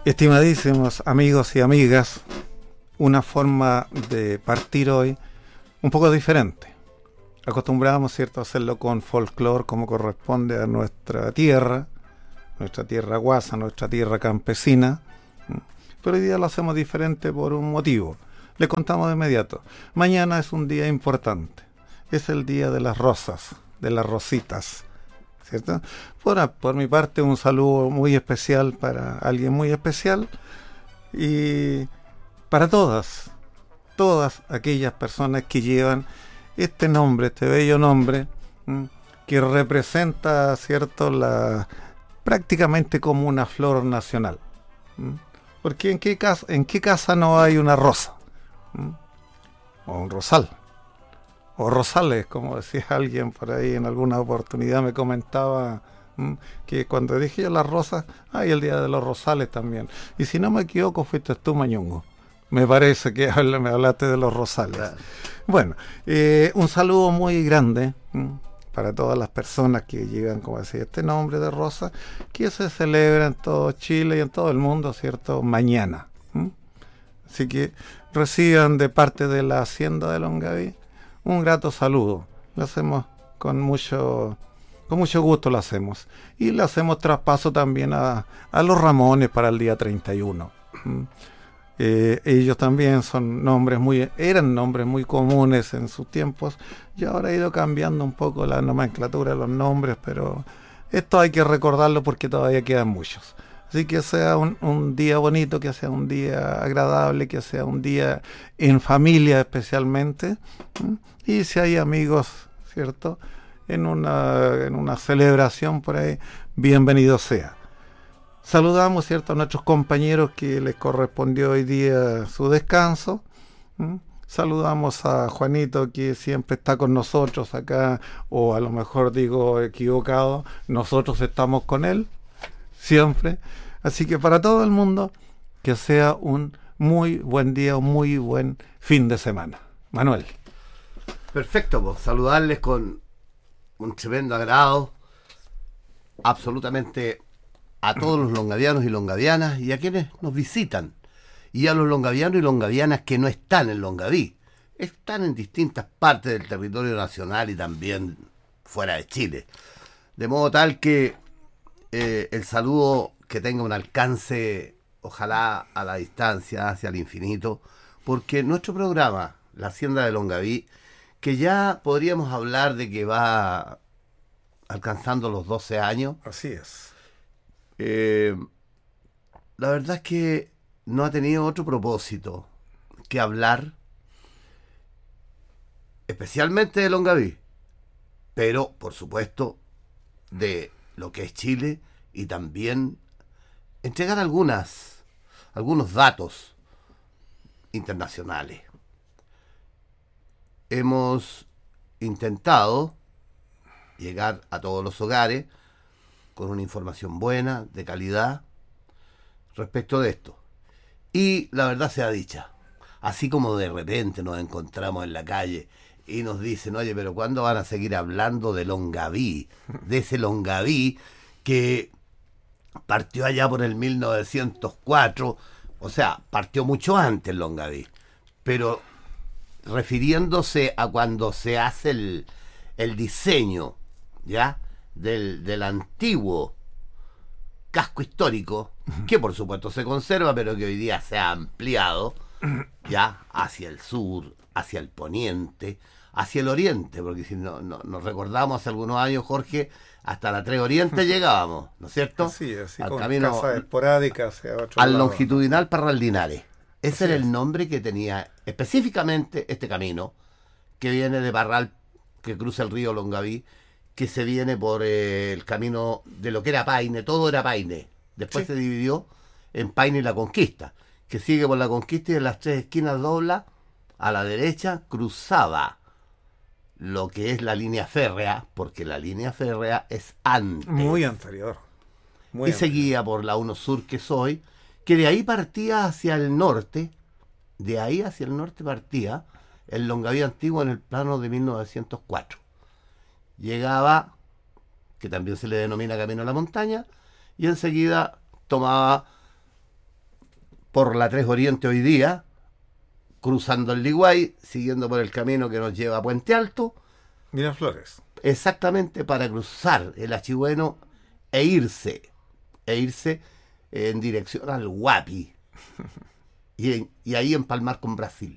Estimadísimos amigos y amigas, una forma de partir hoy un poco diferente. Acostumbrábamos, ¿cierto?, a hacerlo con folclore como corresponde a nuestra tierra guasa, nuestra tierra campesina, pero hoy día lo hacemos diferente por un motivo. Le contamos de inmediato. Mañana es un día importante. Es el día de las rosas, de las rositas, ¿cierto? Por mi parte, un saludo muy especial para alguien muy especial y para todas aquellas personas que llevan este nombre, este bello nombre, que representa, ¿cierto?, prácticamente como una flor nacional. Porque ¿en qué casa no hay una rosa? O un rosal. O rosales, como decía alguien por ahí en alguna oportunidad, me comentaba que cuando dije yo las rosas, hay el día de los rosales también. Y si no me equivoco, fuiste tú, Mañungo. Me parece que me hablaste de los rosales. Claro. Bueno, un saludo muy grande para todas las personas que llevan, como decía, este nombre de rosa, que se celebra en todo Chile y en todo el mundo, ¿cierto?, mañana. Así que reciban de parte de la Hacienda de Longaví un grato saludo. Lo hacemos con mucho gusto, lo hacemos. Y le hacemos traspaso también a los Ramones para el día 31. Ellos también eran nombres muy comunes en sus tiempos, y ahora ha ido cambiando un poco la nomenclatura de los nombres, pero esto hay que recordarlo porque todavía quedan muchos. Así que sea un día bonito, que sea un día agradable, que sea un día en familia especialmente, y si hay amigos, ¿cierto?, en una celebración por ahí, bienvenido sea. Saludamos, ¿cierto?, a nuestros compañeros que les correspondió hoy día su descanso. Saludamos a Juanito, que siempre está con nosotros acá, o a lo mejor digo equivocado, nosotros estamos con él, siempre. Así que para todo el mundo, que sea un muy buen día, un muy buen fin de semana. Manuel. Perfecto, pues saludarles con un tremendo agrado, absolutamente a todos los longavianos y longavianas y a quienes nos visitan, y a los longavianos y longavianas que no están en Longaví, están en distintas partes del territorio nacional y también fuera de Chile. De modo tal que el saludo que tenga un alcance, ojalá a la distancia, hacia el infinito, porque nuestro programa, La Hacienda de Longaví, que ya podríamos hablar de que va alcanzando los 12 años. Así es. La verdad es que no ha tenido otro propósito que hablar especialmente de Longaví, pero por supuesto de lo que es Chile, y también entregar algunos datos internacionales. Hemos intentado llegar a todos los hogares con una información buena, de calidad, respecto de esto. Y la verdad sea dicha, así como de repente nos encontramos en la calle y nos dicen, oye, pero ¿cuándo van a seguir hablando de Longaví? De ese Longaví que partió allá por el 1904, o sea, partió mucho antes Longaví, pero refiriéndose a cuando se hace el diseño, ¿ya?, del antiguo casco histórico, que por supuesto se conserva, pero que hoy día se ha ampliado ya hacia el sur, hacia el poniente, hacia el oriente, porque si nos recordamos hace algunos años, Jorge, hasta la 3 Oriente llegábamos, ¿no es cierto? Sí, así al con camino casas esporádicas hacia otro al lado, longitudinal Parral Linares. Ese así era es. el nombre que tenía específicamente este camino, que viene de Parral, que cruza el río Longaví, que se viene por el camino de lo que era Paine, todo era Paine. Después se dividió en Paine y La Conquista, que sigue por La Conquista y en las 3 esquinas dobla a la derecha, cruzaba lo que es la línea férrea, porque la línea férrea es antes. Muy anterior. Y seguía por la 1 Sur, que soy, que de ahí partía hacia el norte, partía el Longaví antiguo en el plano de 1904. Llegaba, que también se le denomina Camino a la Montaña, y enseguida tomaba por la 3 Oriente hoy día, cruzando el Liguay, siguiendo por el camino que nos lleva a Puente Alto, Miraflores. exactamente para cruzar el Achigüeno e irse en dirección al Guapi y ahí empalmar con Brasil,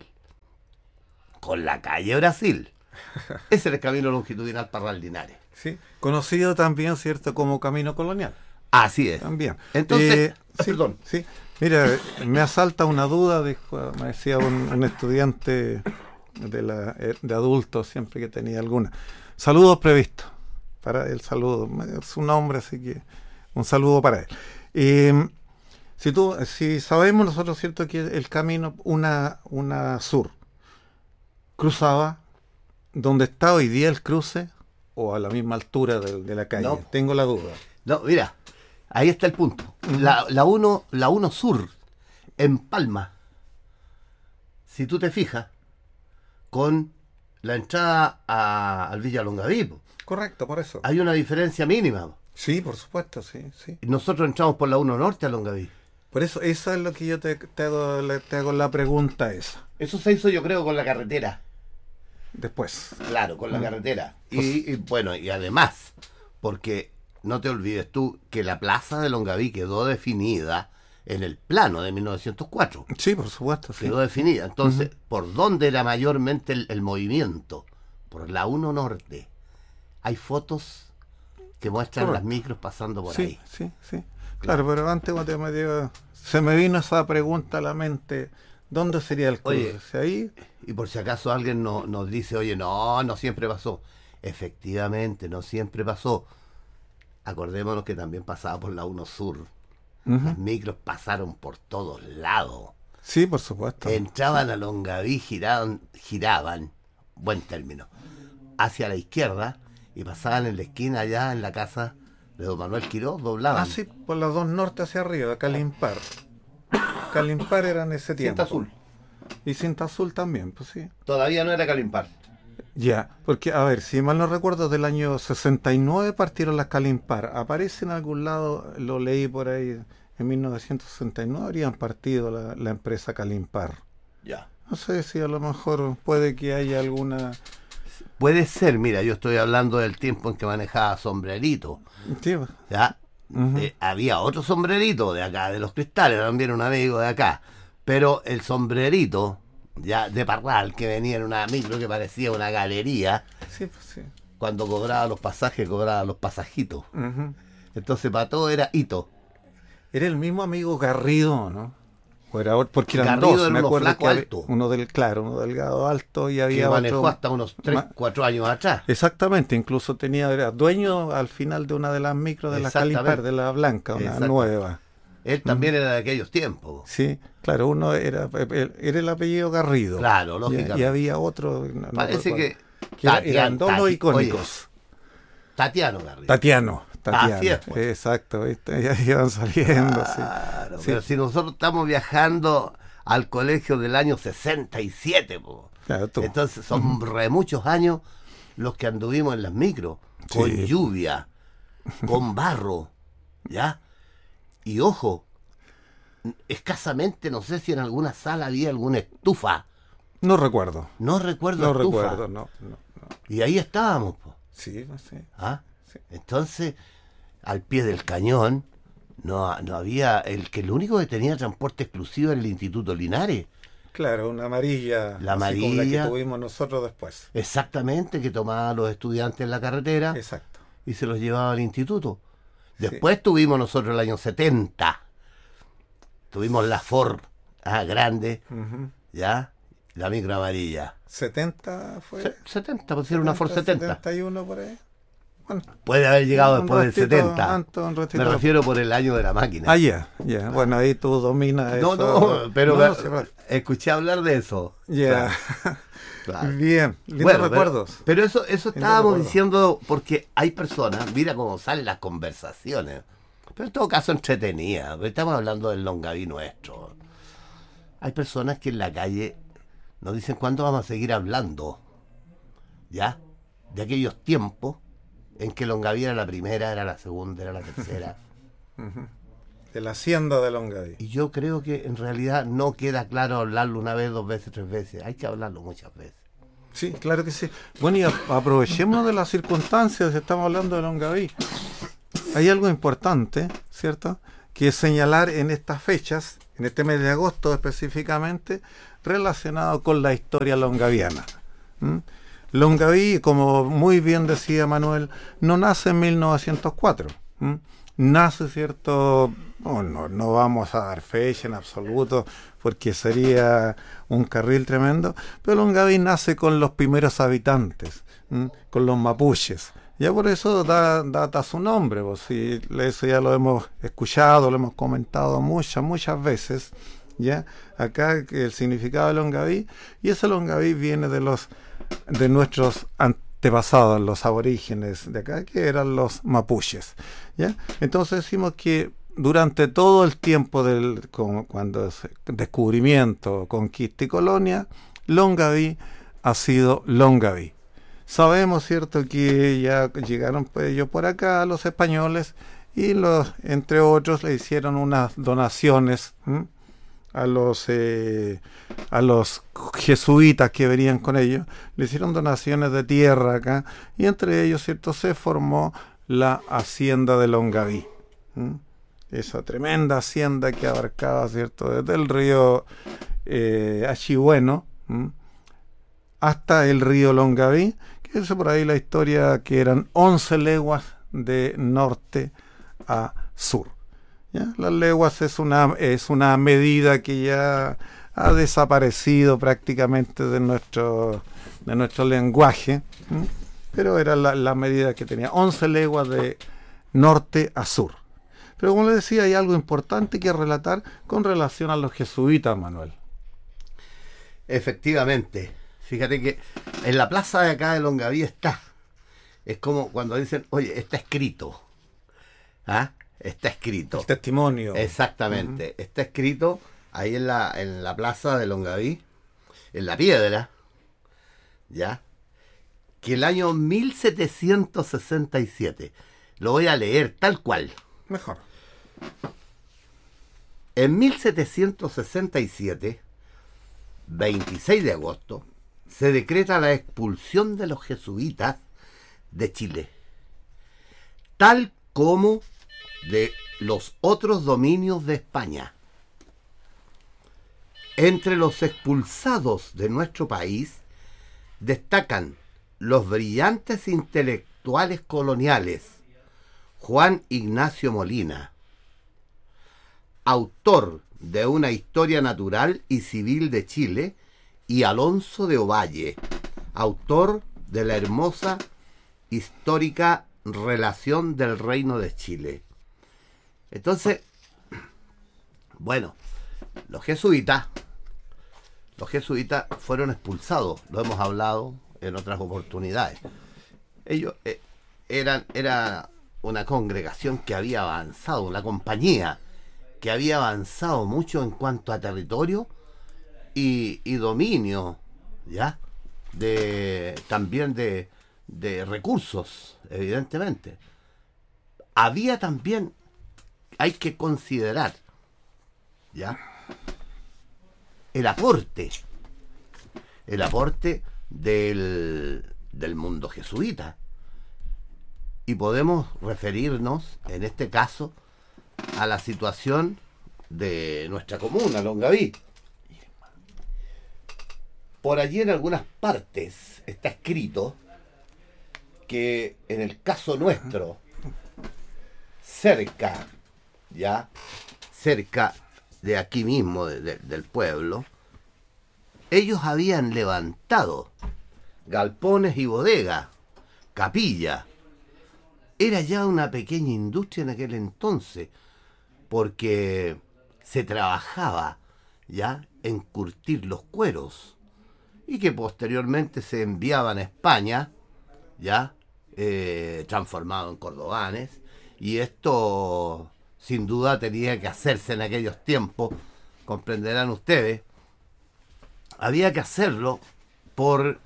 con la calle Brasil. Ese es el camino longitudinal Parral Linares. Sí, conocido también, ¿cierto?, como camino colonial. Así es. También. Entonces, sí, perdón. Sí. Mira, me asalta una duda, me decía un estudiante de adultos siempre que tenía alguna. Saludos previstos. Para el saludo. Es su nombre, así que un saludo para él. Si sabemos nosotros, ¿cierto?, que el camino, una sur, cruzaba donde está hoy día el cruce o a la misma altura de la calle. No. Tengo la duda. No, mira, ahí está el punto. La 1 Sur, en Palma, si tú te fijas, con la entrada al Villa Longaví, Correcto, por eso. hay una diferencia mínima. Sí, por supuesto, sí, sí. Nosotros entramos por la 1 Norte a Longaví. Por eso, eso es lo que yo te hago la pregunta esa. Eso se hizo, yo creo, con la carretera. Después. Claro, con la carretera. Y bueno, y además, porque no te olvides tú que la plaza de Longaví quedó definida en el plano de 1904. Sí, por supuesto, sí. Quedó definida. Entonces, ¿por dónde era mayormente el movimiento? Por la 1 Norte. Hay fotos que muestran las micros pasando por ahí. Sí, sí. Claro, pero antes se me vino esa pregunta a la mente. ¿Dónde sería el cruce? Oye, ¿Si ahí? Y por si acaso alguien nos dice, oye, no siempre pasó. Efectivamente, no siempre pasó. Acordémonos que también pasaba por la 1 Sur. Las micros pasaron por todos lados. Sí, por supuesto. Entraban a Longaví, giraban, buen término, hacia la izquierda y pasaban en la esquina allá en la casa de don Manuel Quirós, doblaban. Ah, sí, por las 2 Norte hacia arriba, Calimpar. Calimpar era en ese tiempo. Cinta Azul. Y Cinta Azul también, pues sí. Todavía no era Calimpar. Ya, porque, a ver, si mal no recuerdo, del año 69 partieron las Calimpar. Aparece en algún lado, lo leí por ahí, en 1969 habrían partido la empresa Calimpar. Ya. No sé si a lo mejor puede que haya alguna... Puede ser, mira, yo estoy hablando del tiempo en que manejaba Sombrerito. Sí, ¿Ya? Había otro Sombrerito de acá, de Los Cristales, también un amigo de acá. Pero el Sombrerito, ya de Parral, que venía en una micro que parecía una galería, sí, pues sí. cuando cobraba los pasajes, cobraba los pasajitos. Entonces para todo era hito. Era el mismo amigo Garrido, ¿no? O era porque eran Garrido dos, era me uno acuerdo flaco que alto. uno delgado alto y Que había manejó otro... hasta unos 4 años atrás. Exactamente, incluso era dueño al final de una de las micros de la Calimpar, de la blanca, una nueva. Él también era de aquellos tiempos. Sí, claro, uno era el apellido Garrido. Claro, lógicamente. Y había otro... Parece que eran dos los icónicos. Oye, Tatiano Garrido. Tatiano. Así es, pues. Exacto, ¿viste? Ya iban saliendo. Claro, sí. Pero si nosotros estamos viajando al colegio del año 67, po. Claro, Entonces son re muchos años los que anduvimos en las micros, con lluvia, con barro, ¿ya? Y ojo, escasamente, no sé si en alguna sala había alguna estufa. No recuerdo. No recuerdo No estufa. recuerdo, no. Y ahí estábamos, po. Sí, sí. ¿Ah? Sí. Entonces, al pie del cañón, no había, el único que tenía transporte exclusivo era el Instituto Linares. Claro, una amarilla. La así como la amarilla. que tuvimos nosotros después. Exactamente, que tomaba a los estudiantes en la carretera Exacto. y se los llevaba al instituto. Después tuvimos nosotros el año 70. Tuvimos la Ford grande, ¿ya? La micro amarilla. 70 fue. 70, pusieron una Ford 70. 71 por ahí. Bueno, Puede haber llegado después del ratito, 70. un ratito. Me refiero por el año de la máquina. Ah, ya. Bueno, ahí tú dominas eso. No, pero No, sí, bueno. escuché hablar de eso. Ya. Claro. Bien, lindos Bueno, recuerdos. Pero eso estábamos diciendo porque hay personas, mira cómo salen las conversaciones, pero en todo caso entretenidas, porque estamos hablando del Longaví nuestro. Hay personas que en la calle nos dicen cuándo vamos a seguir hablando, ¿ya? De aquellos tiempos en que Longaví era la primera, era la segunda, era la tercera. de la hacienda de Longaví. Y yo creo que en realidad no queda claro hablarlo una vez, dos veces, tres veces. Hay que hablarlo muchas veces. Sí, claro que sí. Bueno, y aprovechemos de las circunstancias, estamos hablando de Longaví. Hay algo importante, ¿cierto?, que es señalar en estas fechas, en este mes de agosto específicamente, relacionado con la historia longaviana. Longaví, como muy bien decía Manuel, no nace en 1904. Nace, ¿cierto? No vamos a dar fecha en absoluto porque sería un carril tremendo, pero Longaví nace con los primeros habitantes, con los mapuches. Ya por eso data su nombre, pues, sí, eso ya lo hemos escuchado, lo hemos comentado muchas veces, ya acá que el significado de Longaví, y ese Longaví viene de nuestros antepasados, los aborígenes de acá, que eran los mapuches, ya. Entonces decimos que durante todo el tiempo cuando es descubrimiento, conquista y colonia, Longaví ha sido Longaví. Sabemos, ¿cierto?, que ya llegaron pues, ellos por acá, los españoles, y entre otros le hicieron unas donaciones a los jesuitas que venían con ellos, le hicieron donaciones de tierra acá, y entre ellos, ¿cierto?, se formó la hacienda de Longaví. Esa tremenda hacienda que abarcaba, ¿cierto?, desde el río Achibueno hasta el río Longaví, que es por ahí la historia que eran 11 leguas de norte a sur. ¿Ya? Las leguas es una medida que ya ha desaparecido prácticamente de nuestro lenguaje, pero era la medida que tenía 11 leguas de norte a sur. Pero como les decía, hay algo importante que relatar con relación a los jesuitas, Manuel. Efectivamente. Fíjate que en la plaza de acá de Longaví está. Es como cuando dicen, oye, está escrito. ¿Ah? Está escrito. El testimonio. Exactamente. Está escrito ahí en la plaza de Longaví, en la piedra, ¿ya? Que el año 1767, lo voy a leer tal cual. Mejor. En 1767, 26 de agosto, se decreta la expulsión de los jesuitas de Chile, tal como de los otros dominios de España. Entre los expulsados de nuestro país destacan los brillantes intelectuales coloniales Juan Ignacio Molina, autor de una historia natural y civil de Chile, y Alonso de Ovalle, autor de la hermosa histórica relación del Reino de Chile. Entonces, bueno, los jesuitas fueron expulsados, lo hemos hablado en otras oportunidades. Ellos era una congregación que había avanzado, una compañía que había avanzado mucho en cuanto a territorio y dominio, ¿ya? También de recursos, evidentemente. Había también, hay que considerar, ¿ya?, el aporte del mundo jesuita. Y podemos referirnos, en este caso, a la situación de nuestra comuna, Longaví. Por allí en algunas partes está escrito que en el caso nuestro, cerca de aquí mismo, del pueblo, ellos habían levantado galpones y bodegas, capilla. Era ya una pequeña industria en aquel entonces, porque se trabajaba ya en curtir los cueros, y que posteriormente se enviaban a España, ya transformado en cordobanes, y esto sin duda tenía que hacerse en aquellos tiempos, comprenderán ustedes. Había que hacerlo por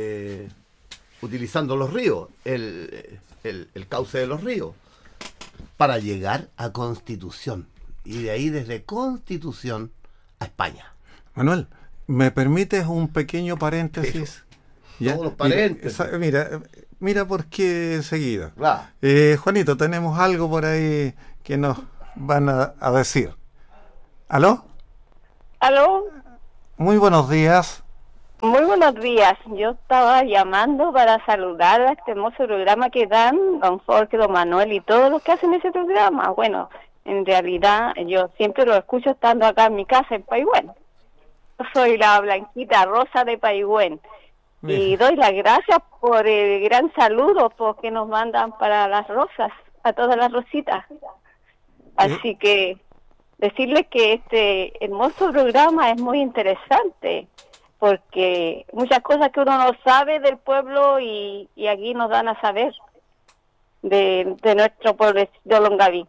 utilizando los ríos, el cauce de los ríos. para llegar a Constitución. Y de ahí desde Constitución a España. Manuel, ¿me permites un pequeño paréntesis? ¿Ya? Todos los paréntesis. Mira por qué enseguida. Claro. Juanito, tenemos algo por ahí que nos van a decir. ¿Aló? ¿Aló? Muy buenos días. Muy buenos días. Yo estaba llamando para saludar a este hermoso programa que dan don Jorge, don Manuel y todos los que hacen ese programa. Bueno, en realidad yo siempre lo escucho estando acá en mi casa en Paigüén. Yo soy la Blanquita Rosa de Paigüén. Y doy las gracias por el gran saludo que nos mandan para las rosas, a todas las rositas. Así que decirles que este hermoso programa es muy interesante, porque muchas cosas que uno no sabe del pueblo y aquí nos dan a saber de nuestro pueblo de Longaví.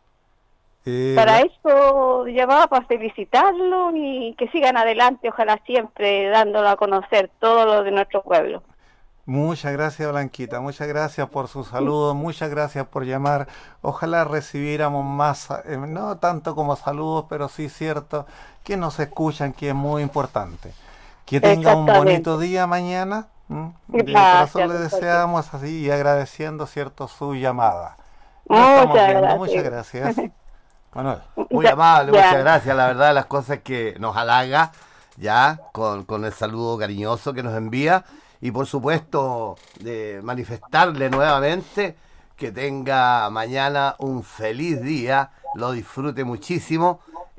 Para eso llamaba para felicitarlo y que sigan adelante, ojalá siempre dándolo a conocer todo lo de nuestro pueblo. Muchas gracias, Blanquita, muchas gracias por su saludo, muchas gracias por llamar. Ojalá recibiéramos más, no tanto como saludos, pero sí cierto, que nos escuchan, que es muy importante. Que tenga un bonito día mañana. De corazón le deseamos así y agradeciendo, cierto, su llamada. Muchas gracias. Manuel. Muy amable, muchas gracias. La verdad, las cosas que nos halaga ya con el saludo cariñoso que nos envía y por supuesto de manifestarle nuevamente que tenga mañana un feliz día, lo disfrute muchísimo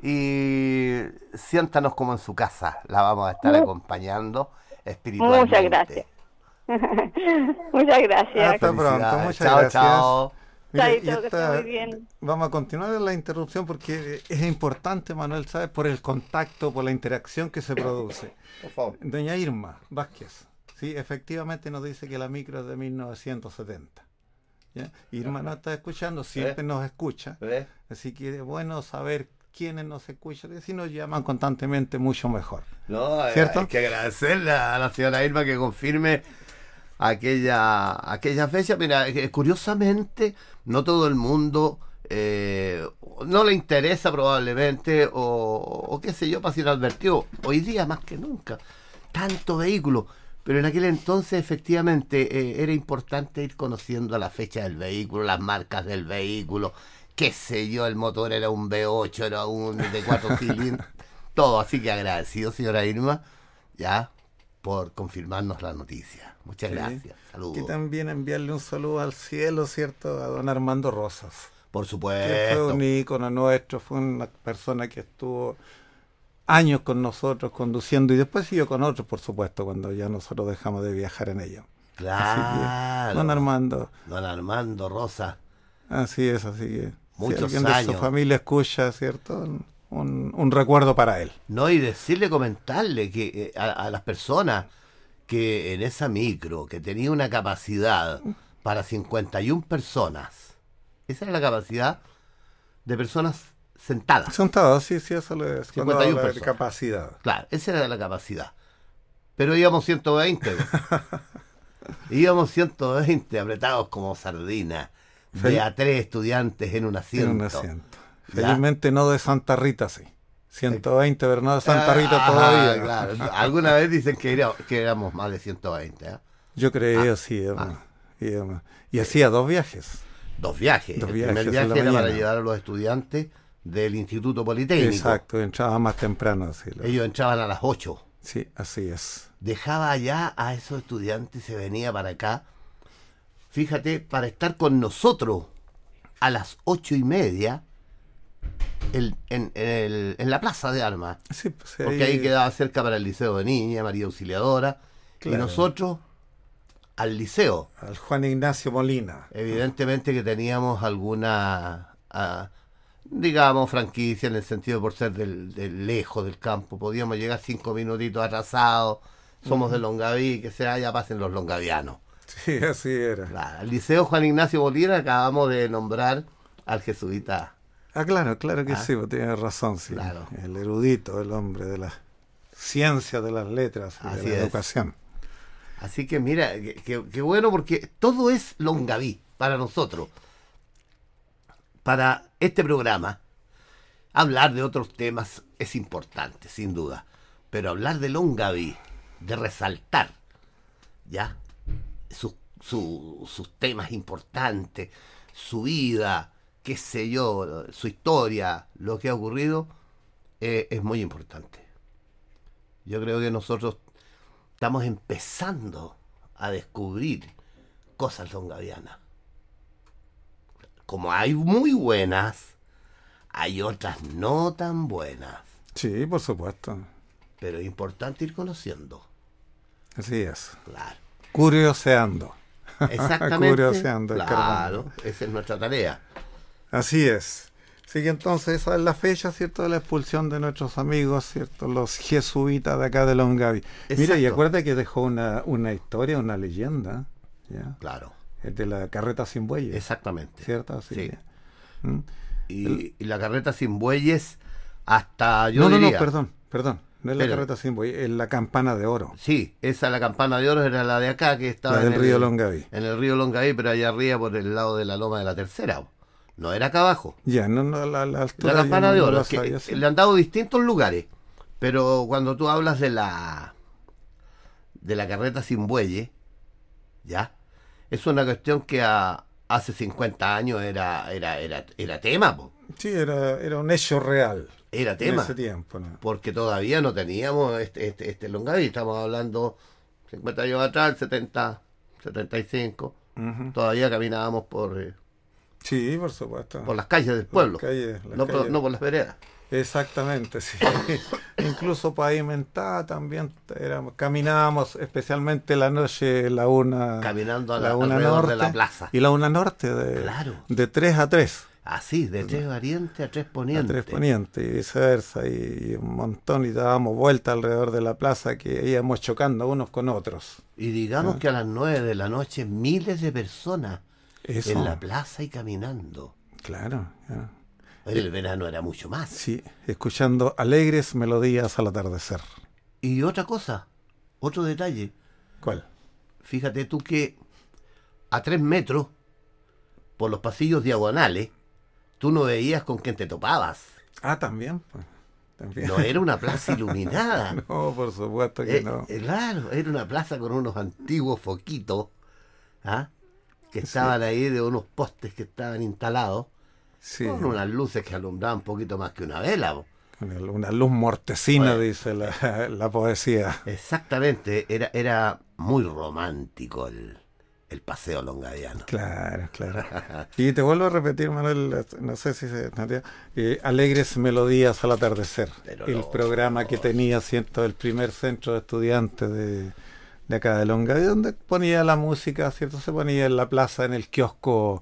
y siéntanos como en su casa. La vamos a estar acompañando espiritualmente. Muchas gracias. Muchas gracias. Hasta pronto. Muchas gracias. Chao. Mire, muy bien. Vamos a continuar en la interrupción porque es importante, Manuel, ¿sabes? Por el contacto, por la interacción que se produce. Por favor. Doña Irma Vázquez, sí, efectivamente nos dice que la micro es de 1970. ¿Ya? Irma nos está escuchando, siempre nos escucha. Así que es bueno saber quiénes nos escuchan. Si nos llaman constantemente, mucho mejor. No, ¿cierto? Hay que agradecerle a la señora Irma que confirme aquella fecha. Mira, curiosamente no todo el mundo no le interesa probablemente o qué sé yo, pasa inadvertido hoy día más que nunca tanto vehículo, pero en aquel entonces efectivamente era importante ir conociendo la fecha del vehículo, las marcas del vehículo, qué sé yo, el motor era un V8, era un de 4 cilindros, todo. Así que agradecido, señora Irma, ya por confirmarnos la noticia. Muchas gracias. Saludos. Y también enviarle un saludo al cielo, ¿cierto? A don Armando Rosas. Por supuesto. Que fue un ícono nuestro, fue una persona que estuvo años con nosotros conduciendo y después siguió con otros, por supuesto, cuando ya nosotros dejamos de viajar en ello. Claro. Que, don Armando. Don Armando Rosas. Así es, así que muchos si alguien años de su familia escucha, ¿cierto? Un recuerdo para él. No, y decirle, comentarle que a las personas que en esa micro, que tenía una capacidad para 51 personas, esa era la capacidad de personas sentadas. Sentadas, sí, eso le es 51 personas. Capacidad. Claro, esa era la capacidad. Pero íbamos 120. Íbamos 120 apretados como sardinas. De a 3 estudiantes en un asiento. En un asiento. Felizmente no de Santa Rita, sí. 120, pero no de Santa Rita todavía. Claro. Alguna vez dicen que éramos más de 120. Yo creo, sí. Y hacía 2 viajes. 2 viajes. El primer viaje era para llevar a los estudiantes del Instituto Politécnico. Exacto, entraba más temprano. Sí, ellos entraban a las 8. Sí, así es. Dejaba allá a esos estudiantes y se venía para acá. Fíjate, para estar con nosotros a las 8:30 en la Plaza de Armas. Sí, pues, porque ahí quedaba cerca para el Liceo de Niña, María Auxiliadora. Claro. Y nosotros al liceo. Al Juan Ignacio Molina. Evidentemente que teníamos alguna, digamos, franquicia en el sentido por ser del lejos del campo. Podíamos llegar 5 minutitos atrasados. Somos de Longaví, que sea, ya pasen los longavianos. Sí, así era. Claro, el Liceo Juan Ignacio Molina acabamos de nombrar al jesuita. Claro que sí, tienes razón, sí. Claro. El erudito, el hombre de las ciencias, de las letras, y de la educación. Así que mira, qué bueno, porque todo es Longaví para nosotros. para este programa, hablar de otros temas es importante, sin duda. Pero hablar de Longaví, de resaltar, ¿ya? Sus temas importantes, su vida, qué sé yo, su historia, lo que ha ocurrido, es muy importante. Yo creo que nosotros estamos empezando a descubrir cosas longavianas. Como hay muy buenas, hay otras no tan buenas. Sí, por supuesto. Pero es importante ir conociendo. Así es. Claro. Curioseando. Exactamente. Curioseando. Claro, esa es nuestra tarea. Así es. Así que entonces esa es la fecha, ¿cierto?, de la expulsión de nuestros amigos, ¿cierto?, los jesuitas de acá de Longaví. Mira, y acuérdate que dejó una historia, una leyenda, ¿ya? Claro. Es de la carreta sin bueyes. Exactamente. ¿Cierto? Así Sí. que, ¿Mm? Y la carreta sin bueyes hasta No, diría... perdón. No es la Pero- carreta sin bueyes, es la campana de oro. Sí, esa la campana de oro era la de acá, que estaba La del en río Longaví. En el río Longaví, pero allá arriba por el lado de la loma de la Tercera. No era acá abajo. Ya, la altura La campana yo de no oro, la que sabía, sí. le han dado distintos lugares. Pero cuando tú hablas de la carreta sin bueyes, ¿ya? Es una cuestión que hace 50 años era tema, po. Sí, era un hecho real Era en tema. ese tiempo, ¿no? Porque todavía no teníamos este Longaví. Estamos hablando 50 años atrás, 70, 75. Ujú. Todavía caminábamos por Sí, por supuesto. las calles del pueblo. Las No calles. por las veredas. Exactamente, sí. Incluso pavimentada también caminábamos, especialmente la noche, la una, Caminando norte alrededor de la plaza. y la una norte Claro. de 3 a 3. Así, de Tres Oriente a Tres A Poniente. 3 Poniente y viceversa, y un montón, y dábamos vueltas alrededor de la plaza que íbamos chocando unos con otros. Y digamos que a las 9 de la noche miles de personas Eso, en la plaza y caminando. claro, ya. En el verano era mucho más. Sí, escuchando alegres melodías al atardecer. Y otra cosa, otro detalle. ¿Cuál? Fíjate tú que a 3 metros, por los pasillos diagonales, tú no veías con quién te topabas. Ah, también, pues, también. No era una plaza iluminada. No, por supuesto que no. Claro, era una plaza con unos antiguos foquitos, ¿ah? Que estaban ahí de unos postes que estaban instalados, Sí, con unas luces que alumbraban un poquito más que una vela. Po. con una luz mortecina, Bueno. dice la poesía. Exactamente, era muy romántico el paseo longaviano. Claro, claro. Y te vuelvo a repetir, Manuel, no sé si alegres melodías al atardecer. Pero El no. programa que tenía, ¿cierto?, el primer centro de estudiantes de acá de Longaví, donde ponía la música, ¿cierto? Se ponía en la plaza, en el kiosco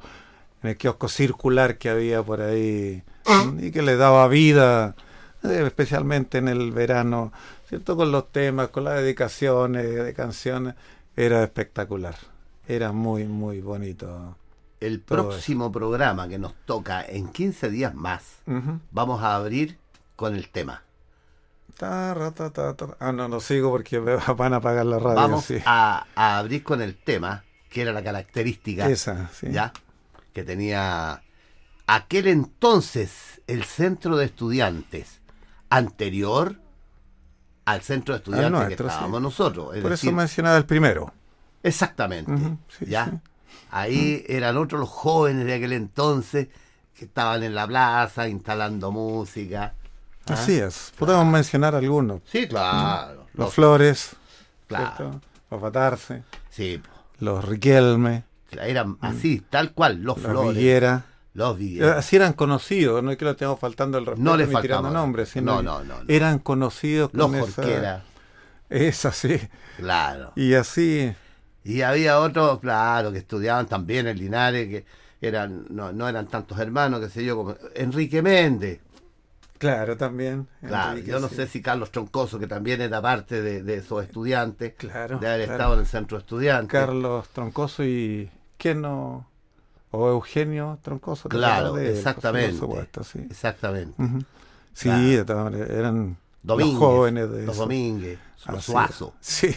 circular que había por ahí, y que le daba vida, especialmente en el verano, ¿cierto? Con los temas, con las dedicaciones de canciones, era espectacular. Era muy, muy bonito. El Todo próximo programa que nos toca en 15 días más, Ujú. vamos a abrir con el tema. No sigo porque me van a apagar la radio. Vamos sí. a abrir con el tema, que era la característica, Esa, sí. ¿ya? Que tenía aquel entonces el centro de estudiantes anterior al centro de estudiantes nuestro, que estábamos sí. nosotros. Es Por decir, eso mencionaba el primero. exactamente, Ujú, sí, ¿ya? sí. Ahí eran otros los jóvenes de aquel entonces que estaban en la plaza instalando música. ¿ah? Así es. Podemos mencionar algunos. Sí, claro. Los Flores, Claro. ¿cierto? Los Batarse, Sí, los Riquelme, eran así, tal cual, los los Flores, Villera. los Villegas. Así eran conocidos, no es que lo estemos faltando el respeto No les ni tirando faltaba. nombres, sino No, que no. eran conocidos Los con Jorquera, esa sí. claro. Y así, Y había otros, claro, que estudiaban también en Linares, que eran no eran tantos hermanos, qué sé yo, como Enrique Méndez. claro, también. Claro, Enrique, yo no sí. sé si Carlos Troncoso, que también era parte de esos estudiantes, Claro, de haber claro. estado en el centro de estudiantes. Troncoso Troncoso y ¿quién no? O Eugenio Troncoso. ¿te Claro, acuerdas de él? exactamente. Por supuesto, sí. Exactamente. Ujú. Sí, Claro. de todas maneras, eran Domínguez, los jóvenes de los eso. Domínguez, los Así Suazo, es. Sí,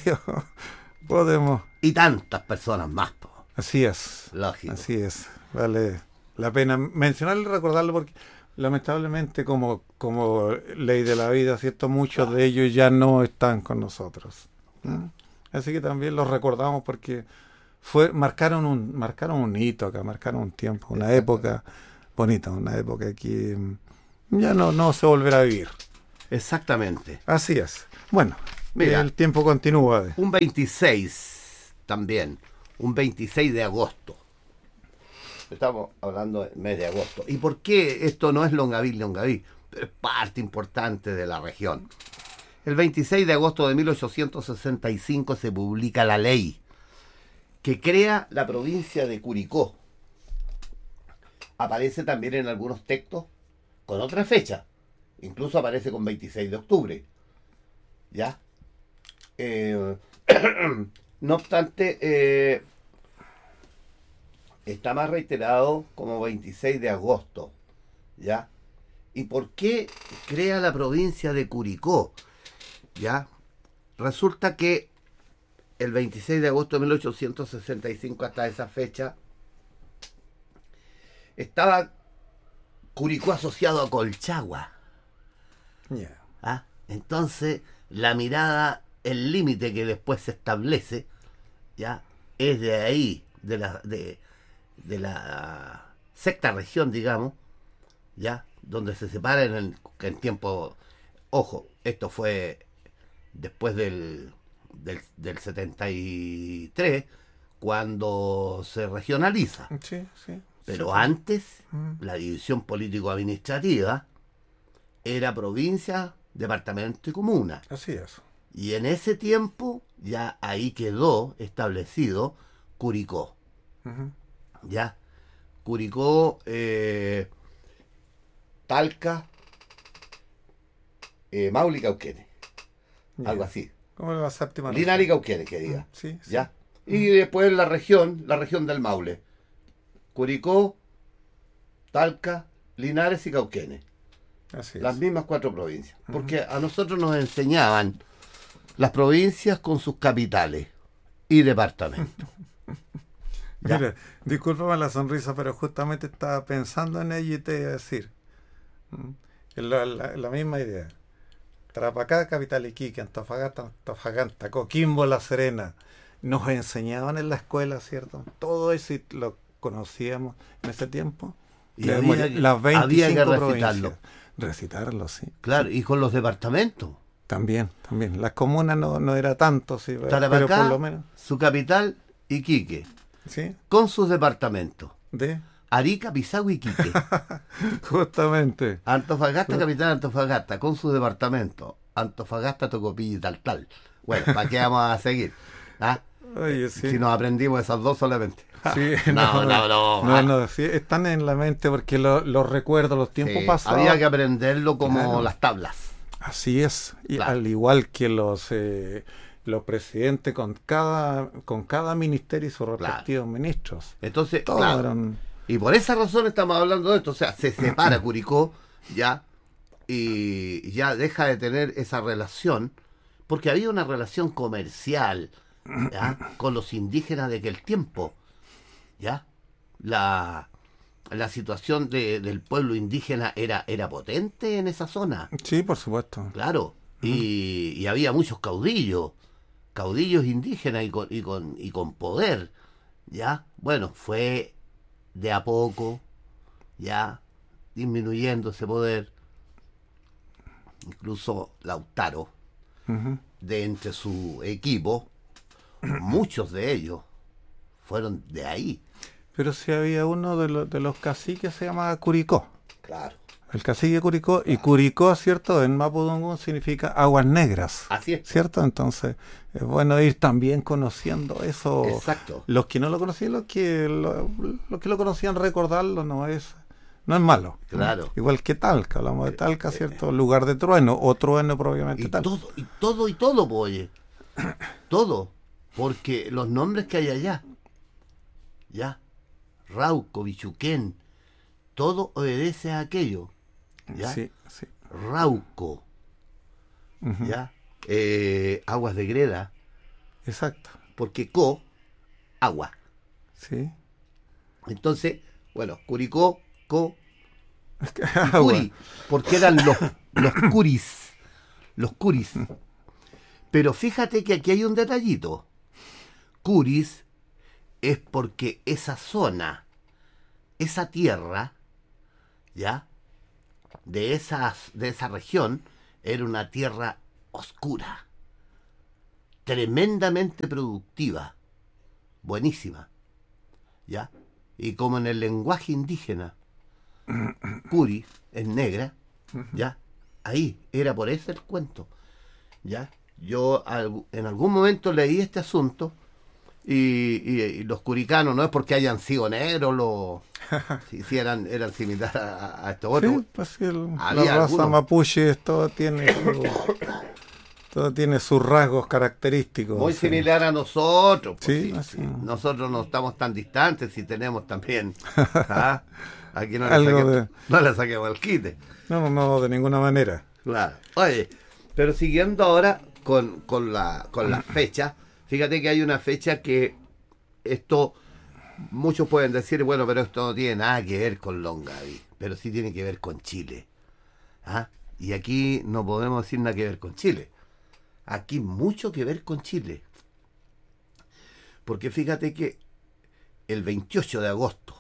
podemos. y tantas personas más, po. Así es. Lógico. Así es. Vale la pena mencionarlo y recordarlo porque lamentablemente como ley de la vida, ¿cierto? Muchos de ellos ya no están con nosotros. ¿Mm? Así que también los recordamos porque marcaron un hito acá, marcaron un tiempo, una época bonita, una época que ya no se volverá a vivir. Exactamente. Así es. Bueno, mira, el tiempo continúa. Un 26 también, un 26 de agosto. Estamos hablando del mes de agosto. ¿Y por qué esto no es Longaví? Pero es parte importante de la región. El 26 de agosto de 1865 se publica la ley que crea la provincia de Curicó. Aparece también en algunos textos con otra fecha. Incluso aparece con 26 de octubre. ¿Ya? No obstante, está más reiterado como 26 de agosto. ¿Ya? ¿Y por qué crea la provincia de Curicó? ¿Ya? Resulta que el 26 de agosto de 1865 hasta esa fecha estaba Curicó asociado a Colchagua. Yeah. ¿Ah? Entonces, la mirada, el límite que después se establece, ya es de ahí, de la sexta región, digamos, ya, donde se separa en tiempo. Ojo, esto fue después del 73, cuando se regionaliza. Sí, sí. Pero sí. antes, la división político-administrativa era provincia, departamento y comuna. Así es. Y en ese tiempo ya ahí quedó establecido Curicó. Uh-huh. Ya. Curicó, Talca, Maule y Cauquenes. Yeah. Algo así. Como la séptima Linares y Cauquenes, que diga. Sí, sí. ¿Ya? Y después la región del Maule. Curicó, Talca, Linares y Cauquenes. Así Las es. mismas 4 provincias. Porque a nosotros nos enseñaban las provincias con sus capitales y departamentos. Mira, discúlpame la sonrisa, pero justamente estaba pensando en ello y te iba a decir. La misma idea. Tarapacá, capital Iquique, Antofagasta, Coquimbo, La Serena. Nos enseñaban en la escuela, ¿cierto? Todo eso y lo conocíamos en ese tiempo. Y las había 25 que provincias. Recitarlo, sí. Claro, sí. y con los departamentos. También. Las comunas no era tanto, sí, Tarapacá, pero por lo menos. su capital, Iquique, Sí, con sus departamentos. de Arica, Pisagua y Iquique. justamente. Antofagasta, capital Antofagasta, con sus departamentos. Antofagasta, Tocopilla y tal. Bueno, ¿para qué vamos a seguir? ¿Ah? Oye, sí. Si nos aprendimos esas dos solamente. Sí, no. Sí, están en la mente porque los recuerdo, los tiempos Sí, pasados. había que aprenderlo como Claro. las tablas. Así es, y Claro. al igual que los presidentes con cada ministerio y sus respectivos ministros. Entonces, Todos claro, eran... y por esa razón estamos hablando de esto. O sea, se separa Curicó ya y ya deja de tener esa relación, porque había una relación comercial, ¿ya?, con los indígenas de aquel tiempo. ¿Ya? La situación del pueblo indígena era potente en esa zona. Sí, por supuesto. Claro. Y había muchos caudillos indígenas y con poder. ¿Ya? Bueno, fue de a poco, ya, disminuyendo ese poder. Incluso Lautaro, Ujú. de entre su equipo, muchos de ellos fueron de ahí. Pero sí había uno de los caciques, se llamaba Curicó. Claro. El cacique Curicó, y Curicó, ¿cierto? En Mapudungun significa aguas negras. Así es. ¿Cierto? Entonces, es bueno ir también conociendo eso. Exacto. Los que no lo conocían, los que lo conocían, recordarlo no es malo. Claro. Igual que Talca, hablamos de Talca, ¿cierto? Lugar de trueno, o trueno propiamente Y tal. todo, oye. Todo. Porque los nombres que hay allá, ya, Rauco, Bichuquén, todo obedece a aquello. ¿Ya? Sí, sí. Rauco, Ujú. ¿ya? Aguas de greda, Exacto. porque agua. Sí. Entonces, Bueno, Curicó, Ah, Curi, porque eran los curis. Los curis. Pero fíjate que aquí hay un detallito. Curis es porque esa zona, esa tierra, ¿ya? De esa región, era una tierra oscura, tremendamente productiva, buenísima, ¿ya? Y como en el lenguaje indígena, Curi es negra, ¿ya? Ahí, era por eso el cuento, ¿ya? Yo en algún momento leí este asunto y los curicanos, no es porque hayan sido negros, si eran similares a estos otros. Sí, pues sí, la Había raza algunos. mapuche, todo tiene sus rasgos característicos. Muy sí. similar a nosotros. Pues, Sí, sí, así. sí. Nosotros no estamos tan distantes y tenemos también. ¿Ah? Aquí no Algo no le saquemos el quite. No, de ninguna manera. Claro. Oye, pero siguiendo ahora con la fecha, fíjate que hay una fecha que esto, muchos pueden decir, bueno, pero esto no tiene nada que ver con Longaví, pero sí tiene que ver con Chile. ¿Ah? Y aquí no podemos decir nada que ver con Chile. Aquí mucho que ver con Chile. Porque fíjate que el 28 de agosto,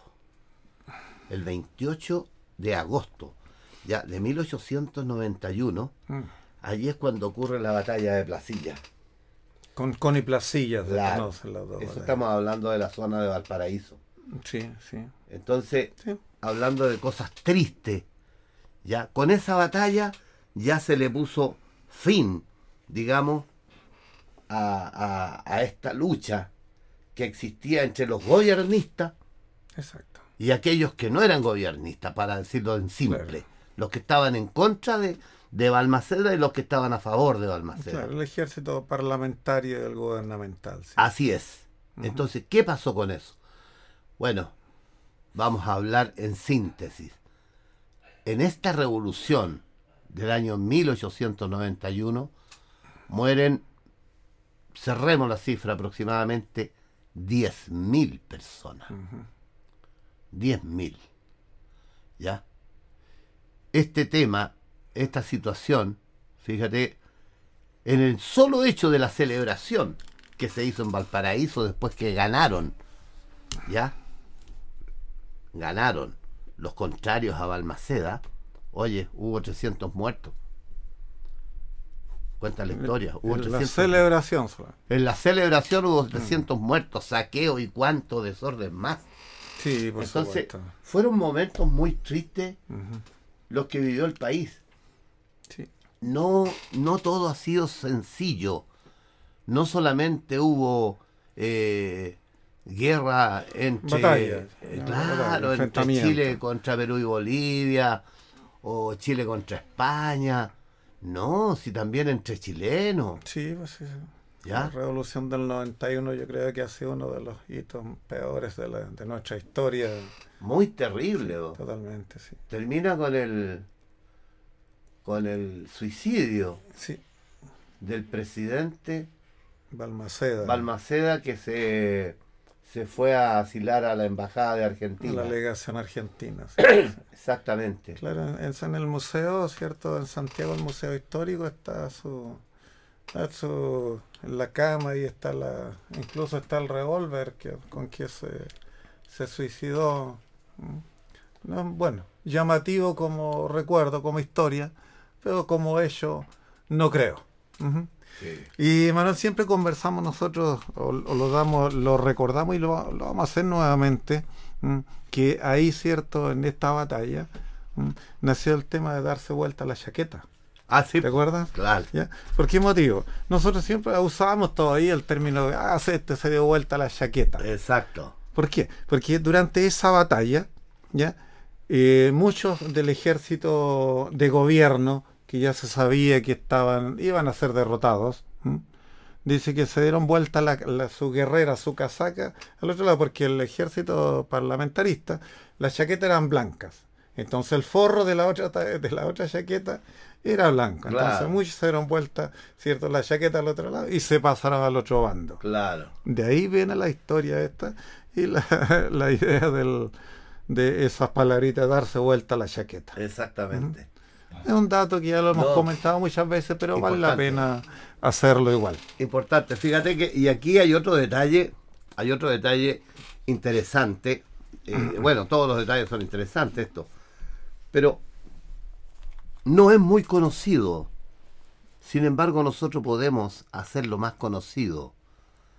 ya de 1891, allí es cuando ocurre la batalla de Placilla. Con Connie Placillas, Claro, conocen las dos eso batallas. estamos hablando de la zona de Valparaíso. Sí. Entonces, Sí. hablando de cosas tristes, ya con esa batalla ya se le puso fin, digamos, a esta lucha que existía entre los gobiernistas Exacto. y aquellos que no eran gobiernistas, para decirlo en simple. Claro. Los que estaban en contra de Balmaceda y los que estaban a favor de Balmaceda. Claro, el ejército parlamentario y el gubernamental. Sí. Así es. Entonces, ¿qué pasó con eso? Bueno, vamos a hablar en síntesis. En esta revolución del año 1891 mueren, cerremos la cifra, aproximadamente 10.000 personas. 10.000. ¿Ya? Este tema, esta situación, fíjate, en el solo hecho de la celebración que se hizo en Valparaíso después que ganaron, ¿ya? Ganaron los contrarios a Balmaceda. Oye, hubo 300 muertos. Cuenta la historia. Hubo En la 300 celebración solo. En la celebración hubo 300 muertos, saqueo y cuánto desorden más. Sí, por Entonces, supuesto. fueron momentos muy tristes Ujú. los que vivió el país. Sí. No todo ha sido sencillo. No solamente hubo guerra entre Batalla. claro, entre Enfrentamiento. Chile contra Perú y Bolivia, o Chile contra España. No, si también entre chilenos. Sí, pues sí. ¿Ya? La revolución del 91 yo creo que ha sido uno de los hitos peores de nuestra historia. Muy terrible. ¿O? Totalmente, sí. Termina con el suicidio Sí, del presidente Balmaceda. Balmaceda, que se fue a asilar a la embajada de Argentina. La legación argentina. Sí. Exactamente. Claro, en el museo, ¿cierto? En Santiago, el museo histórico, está en la cama y incluso está el revólver con que se suicidó. No, bueno, llamativo como recuerdo, como historia, pero como hecho, no creo. Ujú. Sí. Y Manuel, siempre conversamos nosotros, o lo recordamos y lo vamos a hacer nuevamente, que ahí, cierto, en esta batalla, nació el tema de darse vuelta a la chaqueta. Ah, sí. ¿Te acuerdas? Claro. ¿Ya? ¿Por qué motivo? Nosotros siempre usábamos todavía el término de se dio vuelta la chaqueta. Exacto. ¿Por qué? Porque durante esa batalla, ¿ya? Muchos del ejército de gobierno, que ya se sabía que iban a ser derrotados, dice que se dieron vuelta su guerrera, su casaca, al otro lado, porque el ejército parlamentarista, las chaquetas eran blancas. Entonces el forro de la otra chaqueta era blanco. Entonces Claro. muchos se dieron vuelta, ¿cierto?, la chaqueta al otro lado y se pasaron al otro bando. Claro. De ahí viene la historia esta y la idea de esas palabritas, darse vuelta a la chaqueta. Exactamente. Es un dato que ya lo hemos No. comentado muchas veces, pero vale la Importante. pena hacerlo igual. Importante, fíjate que, y aquí hay otro detalle interesante. Bueno, todos los detalles son interesantes esto, pero no es muy conocido. Sin embargo, nosotros podemos hacerlo más conocido.